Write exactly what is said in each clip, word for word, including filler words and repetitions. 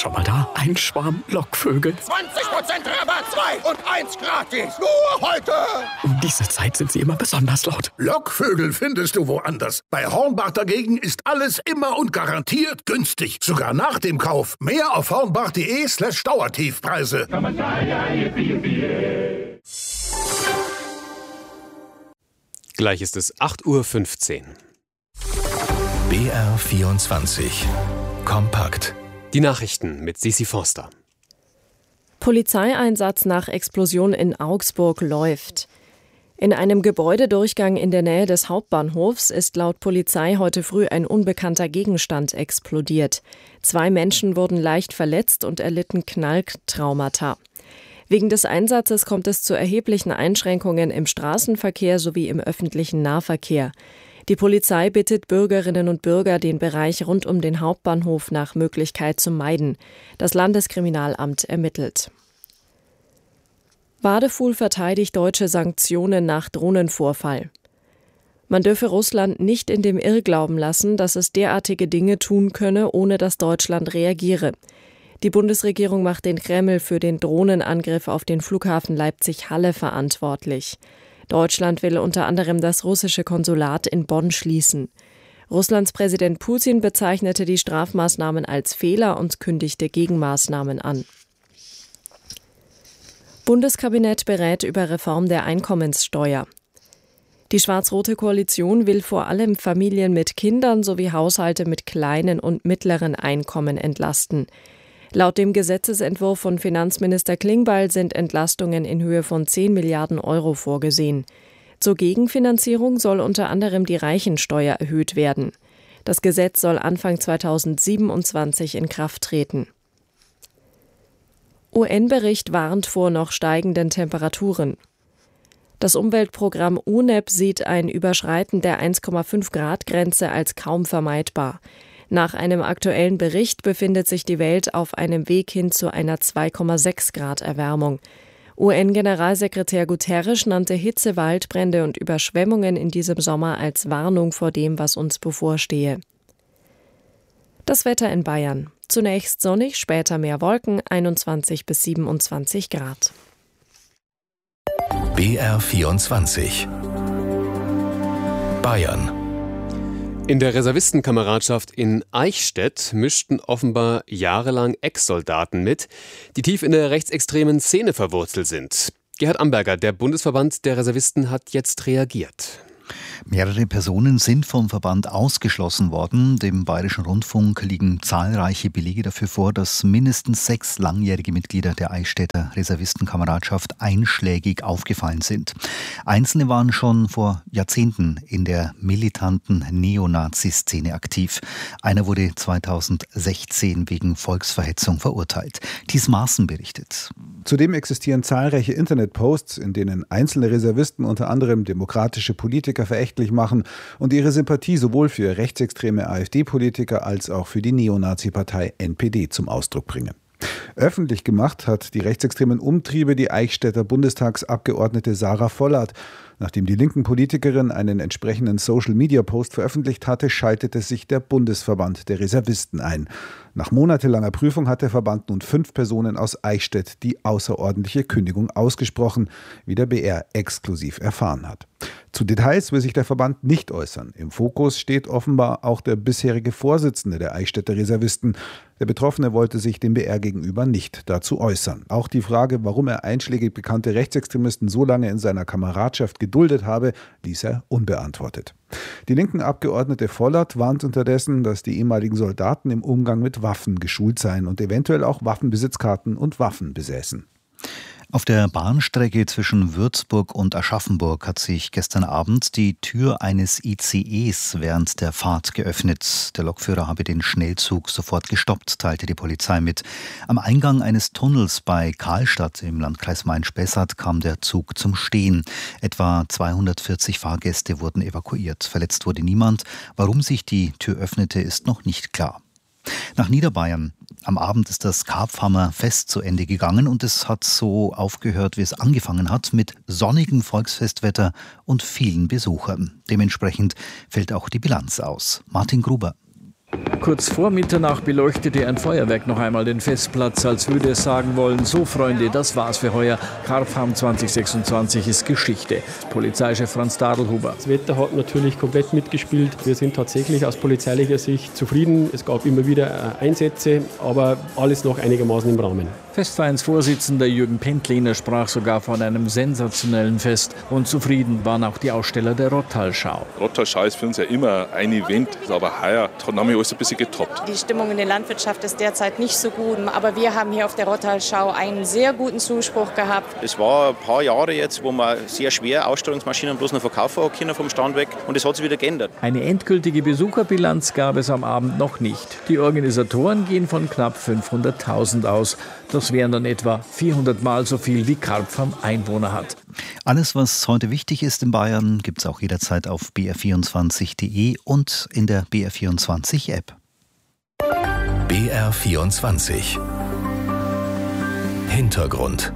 schon mal da? Ein Schwarm Lockvögel. zwanzig Prozent Rabatt, zwei und eins gratis. Nur heute. Um diese Zeit sind sie immer besonders laut. Lockvögel findest du woanders. Bei Hornbach dagegen ist alles immer und garantiert günstig. Sogar nach dem Kauf. Mehr auf hornbach.de slash Dauertiefpreise. Gleich ist es acht Uhr fünfzehn. B R vierundzwanzig. Kompakt. Die Nachrichten mit Sissi Forster. Polizeieinsatz nach Explosion in Augsburg läuft. In einem Gebäudedurchgang in der Nähe des Hauptbahnhofs ist laut Polizei heute früh ein unbekannter Gegenstand explodiert. Zwei Menschen wurden leicht verletzt und erlitten Knalltraumata. Wegen des Einsatzes kommt es zu erheblichen Einschränkungen im Straßenverkehr sowie im öffentlichen Nahverkehr. Die Polizei bittet Bürgerinnen und Bürger, den Bereich rund um den Hauptbahnhof nach Möglichkeit zu meiden. Das Landeskriminalamt ermittelt. Wadefuhl verteidigt deutsche Sanktionen nach Drohnenvorfall. Man dürfe Russland nicht in dem Irrglauben lassen, dass es derartige Dinge tun könne, ohne dass Deutschland reagiere. Die Bundesregierung macht den Kreml für den Drohnenangriff auf den Flughafen Leipzig-Halle verantwortlich. Deutschland will unter anderem das russische Konsulat in Bonn schließen. Russlands Präsident Putin bezeichnete die Strafmaßnahmen als Fehler und kündigte Gegenmaßnahmen an. Bundeskabinett berät über Reform der Einkommenssteuer. Die schwarz-rote Koalition will vor allem Familien mit Kindern sowie Haushalte mit kleinen und mittleren Einkommen entlasten. Laut dem Gesetzesentwurf von Finanzminister Klingbeil sind Entlastungen in Höhe von zehn Milliarden Euro vorgesehen. Zur Gegenfinanzierung soll unter anderem die Reichensteuer erhöht werden. Das Gesetz soll Anfang zweitausendsiebenundzwanzig in Kraft treten. U N-Bericht warnt vor noch steigenden Temperaturen. Das Umweltprogramm U N E P sieht ein Überschreiten der eins Komma fünf Grad Grenze als kaum vermeidbar. Nach einem aktuellen Bericht befindet sich die Welt auf einem Weg hin zu einer zwei Komma sechs Grad Erwärmung. U N-Generalsekretär Guterres nannte Hitze, Waldbrände und Überschwemmungen in diesem Sommer als Warnung vor dem, was uns bevorstehe. Das Wetter in Bayern. Zunächst sonnig, später mehr Wolken, einundzwanzig bis siebenundzwanzig Grad. B R vierundzwanzig. Bayern. In der Reservistenkameradschaft in Eichstätt mischten offenbar jahrelang Ex-Soldaten mit, die tief in der rechtsextremen Szene verwurzelt sind. Gerhard Amberger, der Bundesverband der Reservisten, hat jetzt reagiert. Mehrere Personen sind vom Verband ausgeschlossen worden. Dem Bayerischen Rundfunk liegen zahlreiche Belege dafür vor, dass mindestens sechs langjährige Mitglieder der Eichstätter Reservistenkameradschaft einschlägig aufgefallen sind. Einzelne waren schon vor Jahrzehnten in der militanten Neonazi-Szene aktiv. Einer wurde zweitausendsechzehn wegen Volksverhetzung verurteilt. Thies Maaßen berichtet. Zudem existieren zahlreiche Internetposts, in denen einzelne Reservisten unter anderem demokratische Politiker verächtlich machen und ihre Sympathie sowohl für rechtsextreme AfD-Politiker als auch für die Neonazi-Partei N P D zum Ausdruck bringen. Öffentlich gemacht hat die rechtsextremen Umtriebe die Eichstätter Bundestagsabgeordnete Sarah Vollert. Nachdem die linken Politikerin einen entsprechenden Social-Media-Post veröffentlicht hatte, schaltete sich der Bundesverband der Reservisten ein. Nach monatelanger Prüfung hat der Verband nun fünf Personen aus Eichstätt die außerordentliche Kündigung ausgesprochen, wie der B R exklusiv erfahren hat. Zu Details will sich der Verband nicht äußern. Im Fokus steht offenbar auch der bisherige Vorsitzende der Eichstätter Reservisten. Der Betroffene wollte sich dem B R gegenüber nicht dazu äußern. Auch die Frage, warum er einschlägig bekannte Rechtsextremisten so lange in seiner Kameradschaft geduldet habe, ließ er unbeantwortet. Die linken Abgeordnete Vollert warnt unterdessen, dass die ehemaligen Soldaten im Umgang mit Waffen geschult seien und eventuell auch Waffenbesitzkarten und Waffen besäßen. Auf der Bahnstrecke zwischen Würzburg und Aschaffenburg hat sich gestern Abend die Tür eines I C Es während der Fahrt geöffnet. Der Lokführer habe den Schnellzug sofort gestoppt, teilte die Polizei mit. Am Eingang eines Tunnels bei Karlstadt im Landkreis Main-Spessart kam der Zug zum Stehen. Etwa zweihundertvierzig Fahrgäste wurden evakuiert. Verletzt wurde niemand. Warum sich die Tür öffnete, ist noch nicht klar. Nach Niederbayern. Am Abend ist das Karpfhammer Fest zu Ende gegangen und es hat so aufgehört, wie es angefangen hat, mit sonnigem Volksfestwetter und vielen Besuchern. Dementsprechend fällt auch die Bilanz aus. Martin Gruber. Kurz vor Mitternacht beleuchtete ein Feuerwerk noch einmal den Festplatz, als würde es sagen wollen, so Freunde, das war's für heuer. Karpfam zwanzig sechsundzwanzig ist Geschichte. Polizeichef Franz Dadelhuber. Das Wetter hat natürlich komplett mitgespielt. Wir sind tatsächlich aus polizeilicher Sicht zufrieden. Es gab immer wieder Einsätze, aber alles noch einigermaßen im Rahmen. Festvereinsvorsitzender Jürgen Pentliner sprach sogar von einem sensationellen Fest. Und zufrieden waren auch die Aussteller der Rottal-Schau. Rottal-Schau ist für uns ja immer ein Event, aber heuer haben wir alles ein bisschen getoppt. Die Stimmung in der Landwirtschaft ist derzeit nicht so gut, aber wir haben hier auf der Rottal-Schau einen sehr guten Zuspruch gehabt. Es war ein paar Jahre jetzt, wo man sehr schwer Ausstellungsmaschinen bloß noch verkaufen können vom Stand weg, und es hat sich wieder geändert. Eine endgültige Besucherbilanz gab es am Abend noch nicht. Die Organisatoren gehen von knapp fünfhunderttausend aus. Das wären dann etwa vierhundert Mal so viel wie Karpfam Einwohner hat. Alles, was heute wichtig ist in Bayern, gibt es auch jederzeit auf b r vierundzwanzig punkt d e und in der B R vierundzwanzig App. B R vierundzwanzig Hintergrund.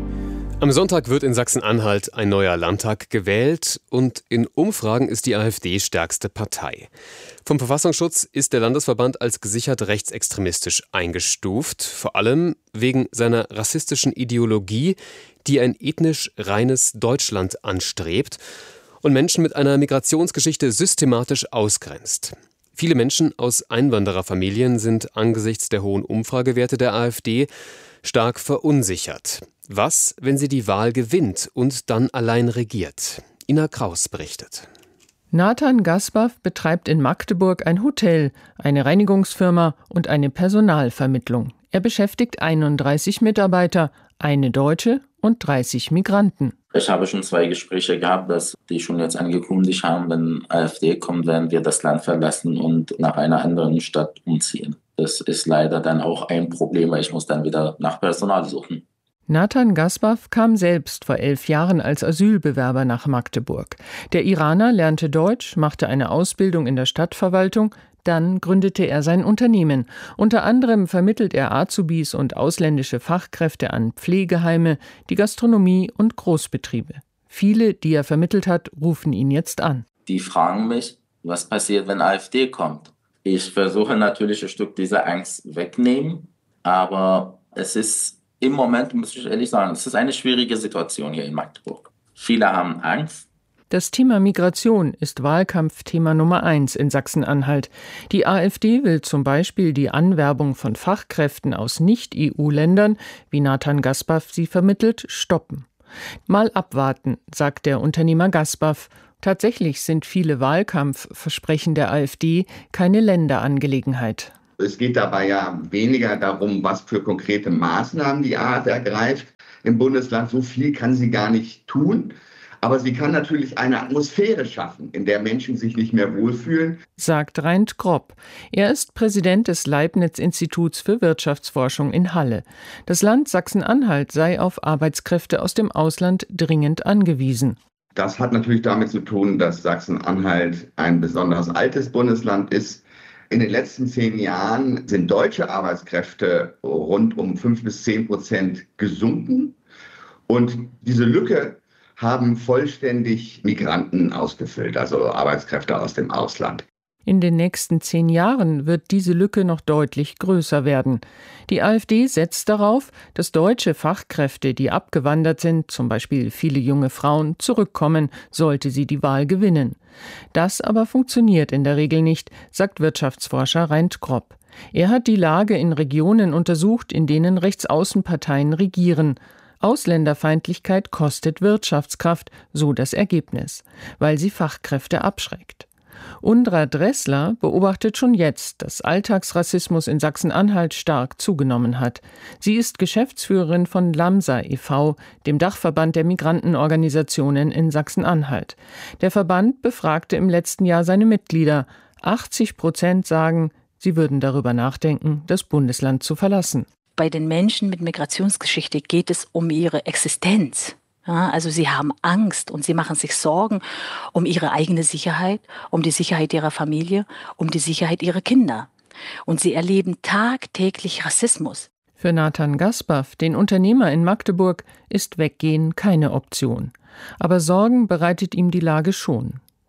Am Sonntag wird in Sachsen-Anhalt ein neuer Landtag gewählt und in Umfragen ist die AfD stärkste Partei. Vom Verfassungsschutz ist der Landesverband als gesichert rechtsextremistisch eingestuft, vor allem wegen seiner rassistischen Ideologie, die ein ethnisch reines Deutschland anstrebt und Menschen mit einer Migrationsgeschichte systematisch ausgrenzt. Viele Menschen aus Einwandererfamilien sind angesichts der hohen Umfragewerte der AfD stark verunsichert. Was, wenn sie die Wahl gewinnt und dann allein regiert? Ina Kraus berichtet. Nathan Gasbaf betreibt in Magdeburg ein Hotel, eine Reinigungsfirma und eine Personalvermittlung. Er beschäftigt einunddreißig Mitarbeiter, eine Deutsche und dreißig Migranten. Ich habe schon zwei Gespräche gehabt, dass die schon jetzt angekündigt haben, wenn AfD kommt, werden wir das Land verlassen und nach einer anderen Stadt umziehen. Das ist leider dann auch ein Problem, weil ich muss dann wieder nach Personal suchen. Nathan Gasbaf kam selbst vor elf Jahren als Asylbewerber nach Magdeburg. Der Iraner lernte Deutsch, machte eine Ausbildung in der Stadtverwaltung, dann gründete er sein Unternehmen. Unter anderem vermittelt er Azubis und ausländische Fachkräfte an Pflegeheime, die Gastronomie und Großbetriebe. Viele, die er vermittelt hat, rufen ihn jetzt an. Die fragen mich, was passiert, wenn AfD kommt. Ich versuche natürlich ein Stück dieser Angst wegnehmen, aber es ist im Moment, muss ich ehrlich sagen, es ist eine schwierige Situation hier in Magdeburg. Viele haben Angst. Das Thema Migration ist Wahlkampfthema Nummer eins in Sachsen-Anhalt. Die AfD will zum Beispiel die Anwerbung von Fachkräften aus Nicht-E U-Ländern, wie Nathan Gasbaf sie vermittelt, stoppen. Mal abwarten, sagt der Unternehmer Gasbaf. Tatsächlich sind viele Wahlkampfversprechen der AfD keine Länderangelegenheit. Es geht dabei ja weniger darum, was für konkrete Maßnahmen die A f D ergreift im Bundesland. So viel kann sie gar nicht tun. Aber sie kann natürlich eine Atmosphäre schaffen, in der Menschen sich nicht mehr wohlfühlen, sagt Reint Gropp. Er ist Präsident des Leibniz-Instituts für Wirtschaftsforschung in Halle. Das Land Sachsen-Anhalt sei auf Arbeitskräfte aus dem Ausland dringend angewiesen. Das hat natürlich damit zu tun, dass Sachsen-Anhalt ein besonders altes Bundesland ist. In den letzten zehn Jahren sind deutsche Arbeitskräfte rund um fünf bis zehn Prozent gesunken. Und diese Lücke haben vollständig Migranten ausgefüllt, also Arbeitskräfte aus dem Ausland. In den nächsten zehn Jahren wird diese Lücke noch deutlich größer werden. Die AfD setzt darauf, dass deutsche Fachkräfte, die abgewandert sind, zum Beispiel viele junge Frauen, zurückkommen, sollte sie die Wahl gewinnen. Das aber funktioniert in der Regel nicht, sagt Wirtschaftsforscher Reint Gropp. Er hat die Lage in Regionen untersucht, in denen Rechtsaußenparteien regieren. Ausländerfeindlichkeit kostet Wirtschaftskraft, so das Ergebnis, weil sie Fachkräfte abschreckt. Undra Dressler beobachtet schon jetzt, dass Alltagsrassismus in Sachsen-Anhalt stark zugenommen hat. Sie ist Geschäftsführerin von LAMSA e V, dem Dachverband der Migrantenorganisationen in Sachsen-Anhalt. Der Verband befragte im letzten Jahr seine Mitglieder. achtzig Prozent sagen, sie würden darüber nachdenken, das Bundesland zu verlassen. Bei den Menschen mit Migrationsgeschichte geht es um ihre Existenz. Ja, also sie haben Angst und sie machen sich Sorgen um ihre eigene Sicherheit, um die Sicherheit ihrer Familie, um die Sicherheit ihrer Kinder. Und sie erleben tagtäglich Rassismus. Für Nathan Gasbaf, den Unternehmer in Magdeburg, ist Weggehen keine Option. Aber Sorgen bereitet ihm die Lage schon.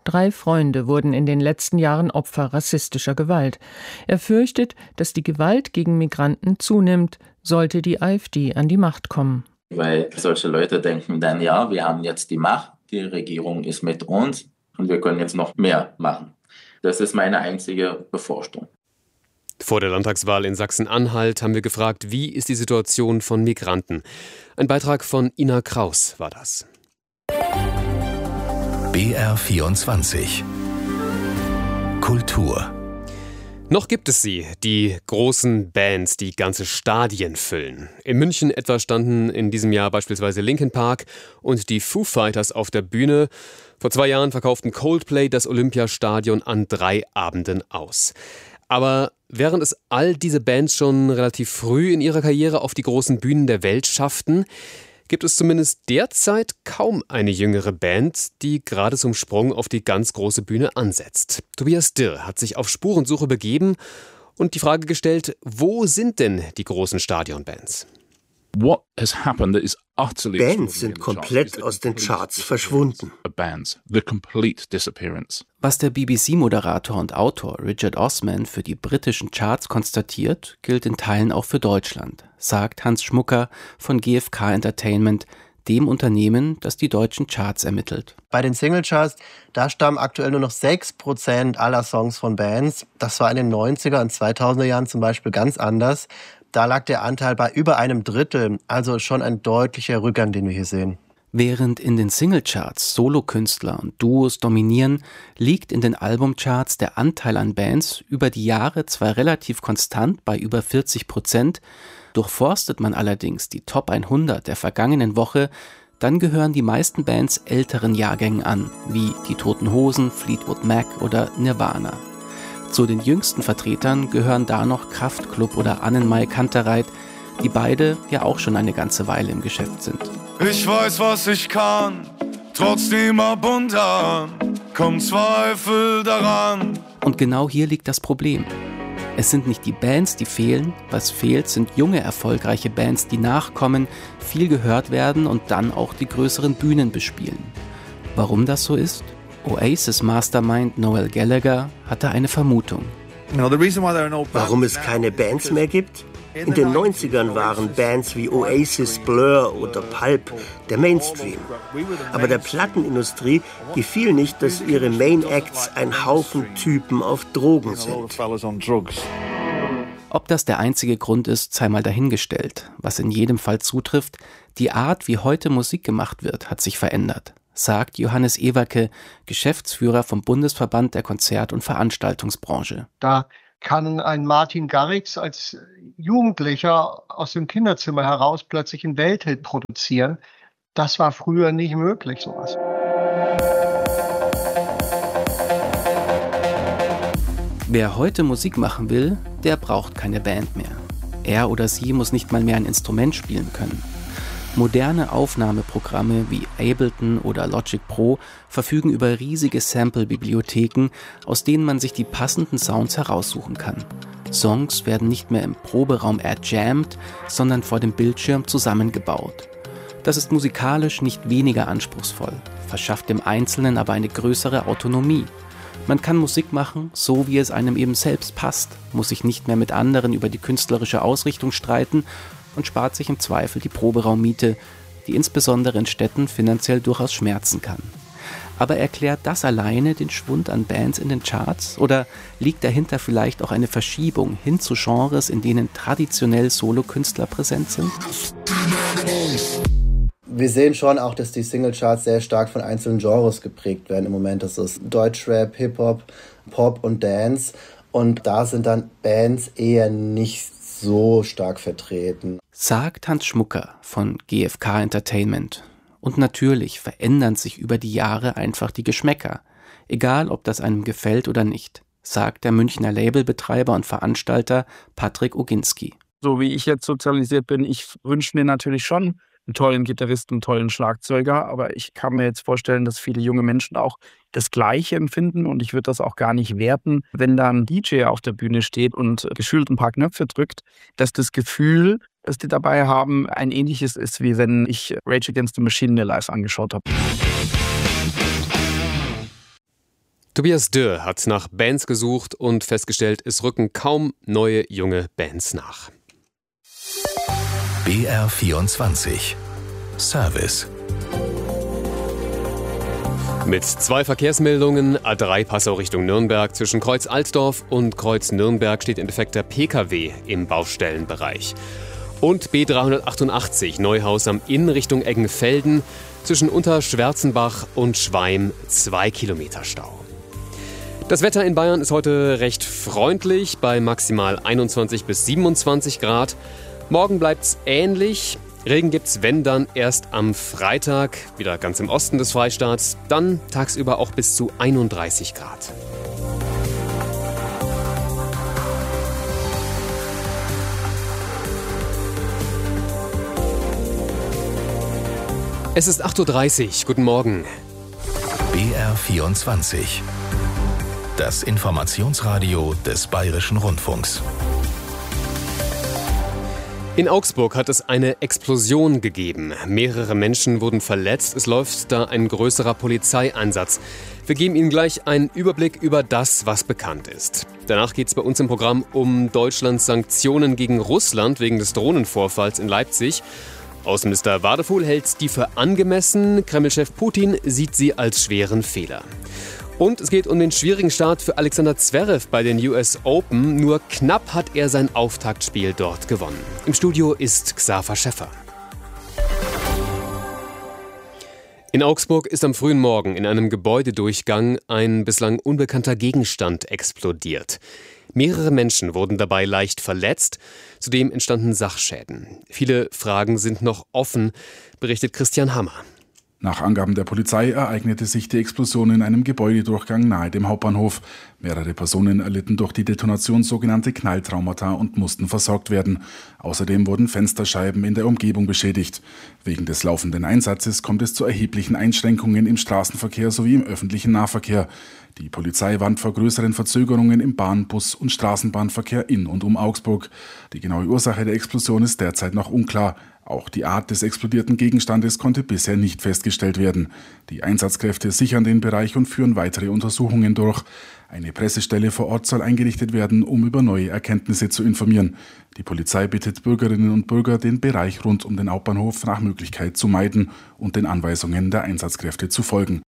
Drei Freunde wurden in den letzten Jahren Opfer rassistischer Gewalt. Er fürchtet, dass die Gewalt gegen Migranten zunimmt, sollte die AfD an die Macht kommen. Weil solche Leute denken dann, ja, wir haben jetzt die Macht, die Regierung ist mit uns und wir können jetzt noch mehr machen. Das ist meine einzige Befürchtung. Vor der Landtagswahl in Sachsen-Anhalt haben wir gefragt, wie ist die Situation von Migranten? Ein Beitrag von Ina Kraus war das. B R vierundzwanzig Kultur. Noch gibt es sie, die großen Bands, die ganze Stadien füllen. In München etwa standen in diesem Jahr beispielsweise Linkin Park und die Foo Fighters auf der Bühne. Vor zwei Jahren verkauften Coldplay das Olympiastadion an drei Abenden aus. Aber während es all diese Bands schon relativ früh in ihrer Karriere auf die großen Bühnen der Welt schafften, gibt es zumindest derzeit kaum eine jüngere Band, die gerade zum Sprung auf die ganz große Bühne ansetzt. Tobias Dirr hat sich auf Spurensuche begeben und die Frage gestellt, wo sind denn die großen Stadionbands? Bands sind komplett aus den Charts verschwunden. Was der B B C-Moderator und Autor Richard Osman für die britischen Charts konstatiert, gilt in Teilen auch für Deutschland, sagt Hans Schmucker von G F K Entertainment, dem Unternehmen, das die deutschen Charts ermittelt. Bei den Singlecharts, da stammen aktuell nur noch sechs Prozent aller Songs von Bands. Das war in den neunziger und zweitausender Jahren zum Beispiel ganz anders. Da lag der Anteil bei über einem Drittel, also schon ein deutlicher Rückgang, den wir hier sehen. Während in den Singlecharts Solokünstler und Duos dominieren, liegt in den Albumcharts der Anteil an Bands über die Jahre zwar relativ konstant bei über vierzig Prozent, durchforstet man allerdings die Top hundert der vergangenen Woche, dann gehören die meisten Bands älteren Jahrgängen an, wie die Toten Hosen, Fleetwood Mac oder Nirvana. Zu den jüngsten Vertretern gehören da noch Kraftklub oder Annenmai Kantereit, die beide ja auch schon eine ganze Weile im Geschäft sind. Ich weiß, was ich kann, trotzdem ab und an kommt Zweifel daran. Und genau hier liegt das Problem. Es sind nicht die Bands, die fehlen, was fehlt, sind junge, erfolgreiche Bands, die nachkommen, viel gehört werden und dann auch die größeren Bühnen bespielen. Warum das so ist? Oasis-Mastermind Noel Gallagher hatte eine Vermutung. Warum es keine Bands mehr gibt? In den neunzigern waren Bands wie Oasis, Blur oder Pulp der Mainstream. Aber der Plattenindustrie gefiel nicht, dass ihre Main Acts ein Haufen Typen auf Drogen sind. Ob das der einzige Grund ist, sei mal dahingestellt. Was in jedem Fall zutrifft, die Art, wie heute Musik gemacht wird, hat sich verändert, sagt Johannes Ewerke, Geschäftsführer vom Bundesverband der Konzert- und Veranstaltungsbranche. Da kann ein Martin Garrix als Jugendlicher aus dem Kinderzimmer heraus plötzlich einen Welthit produzieren. Das war früher nicht möglich, sowas. Wer heute Musik machen will, der braucht keine Band mehr. Er oder sie muss nicht mal mehr ein Instrument spielen können. Moderne Aufnahmeprogramme wie Ableton oder Logic Pro verfügen über riesige Sample-Bibliotheken, aus denen man sich die passenden Sounds heraussuchen kann. Songs werden nicht mehr im Proberaum erjammt, sondern vor dem Bildschirm zusammengebaut. Das ist musikalisch nicht weniger anspruchsvoll, verschafft dem Einzelnen aber eine größere Autonomie. Man kann Musik machen, so wie es einem eben selbst passt, muss sich nicht mehr mit anderen über die künstlerische Ausrichtung streiten und spart sich im Zweifel die Proberaummiete, die insbesondere in Städten finanziell durchaus schmerzen kann. Aber erklärt das alleine den Schwund an Bands in den Charts? Oder liegt dahinter vielleicht auch eine Verschiebung hin zu Genres, in denen traditionell Solokünstler präsent sind? Wir sehen schon auch, dass die Singlecharts sehr stark von einzelnen Genres geprägt werden im Moment. Das ist Deutschrap, Hip-Hop, Pop und Dance. Und da sind dann Bands eher nicht so stark vertreten. Sagt Hans Schmucker von G F K Entertainment. Und natürlich verändern sich über die Jahre einfach die Geschmäcker. Egal, ob das einem gefällt oder nicht, sagt der Münchner Labelbetreiber und Veranstalter Patrick Oginski. So wie ich jetzt sozialisiert bin, ich wünsche mir natürlich schon einen tollen Gitarristen, einen tollen Schlagzeuger, aber ich kann mir jetzt vorstellen, dass viele junge Menschen auch das Gleiche empfinden und ich würde das auch gar nicht werten, wenn da ein D J auf der Bühne steht und geschult ein paar Knöpfe drückt, dass das Gefühl, das die dabei haben, ein ähnliches ist, wie wenn ich Rage Against the Machine mir live angeschaut habe. Tobias Dürr hat nach Bands gesucht und festgestellt, es rücken kaum neue junge Bands nach. B R vierundzwanzig Service. Mit zwei Verkehrsmeldungen, A drei Passau Richtung Nürnberg, zwischen Kreuz Altdorf und Kreuz Nürnberg steht ein defekter P K W im Baustellenbereich. Und B dreihundertachtundachtzig Neuhaus am Inn Richtung Eggenfelden, zwischen Unterschwärzenbach und Schweim zwei Kilometer Stau. Das Wetter in Bayern ist heute recht freundlich, bei maximal einundzwanzig bis siebenundzwanzig Grad. Morgen bleibt's ähnlich. Regen gibt's, wenn dann, erst am Freitag, wieder ganz im Osten des Freistaats, dann tagsüber auch bis zu einunddreißig Grad. Es ist acht Uhr dreißig, guten Morgen. B R vierundzwanzig. Das Informationsradio des Bayerischen Rundfunks. In Augsburg hat es eine Explosion gegeben. Mehrere Menschen wurden verletzt. Es läuft da ein größerer Polizeieinsatz. Wir geben Ihnen gleich einen Überblick über das, was bekannt ist. Danach geht es bei uns im Programm um Deutschlands Sanktionen gegen Russland wegen des Drohnenvorfalls in Leipzig. Außenminister Wadefuhl hält die für angemessen. Kreml-Chef Putin sieht sie als schweren Fehler. Und es geht um den schwierigen Start für Alexander Zverev bei den U S Open. Nur knapp hat er sein Auftaktspiel dort gewonnen. Im Studio ist Xaver Schäffer. In Augsburg ist am frühen Morgen in einem Gebäudedurchgang ein bislang unbekannter Gegenstand explodiert. Mehrere Menschen wurden dabei leicht verletzt. Zudem entstanden Sachschäden. Viele Fragen sind noch offen, berichtet Christian Hammer. Nach Angaben der Polizei ereignete sich die Explosion in einem Gebäudedurchgang nahe dem Hauptbahnhof. Mehrere Personen erlitten durch die Detonation sogenannte Knalltraumata und mussten versorgt werden. Außerdem wurden Fensterscheiben in der Umgebung beschädigt. Wegen des laufenden Einsatzes kommt es zu erheblichen Einschränkungen im Straßenverkehr sowie im öffentlichen Nahverkehr. Die Polizei warnt vor größeren Verzögerungen im Bahn-, Bus- und Straßenbahnverkehr in und um Augsburg. Die genaue Ursache der Explosion ist derzeit noch unklar. Auch die Art des explodierten Gegenstandes konnte bisher nicht festgestellt werden. Die Einsatzkräfte sichern den Bereich und führen weitere Untersuchungen durch. Eine Pressestelle vor Ort soll eingerichtet werden, um über neue Erkenntnisse zu informieren. Die Polizei bittet Bürgerinnen und Bürger, den Bereich rund um den Hauptbahnhof nach Möglichkeit zu meiden und den Anweisungen der Einsatzkräfte zu folgen.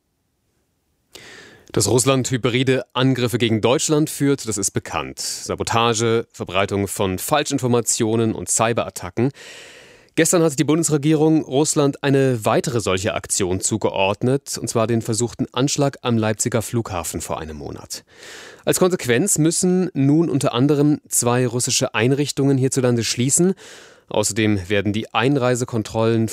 Dass Russland hybride Angriffe gegen Deutschland führt, das ist bekannt. Sabotage, Verbreitung von Falschinformationen und Cyberattacken. Gestern hat die Bundesregierung Russland eine weitere solche Aktion zugeordnet, und zwar den versuchten Anschlag am Leipziger Flughafen vor einem Monat. Als Konsequenz müssen nun unter anderem zwei russische Einrichtungen hierzulande schließen. Außerdem werden die Einreisekontrollen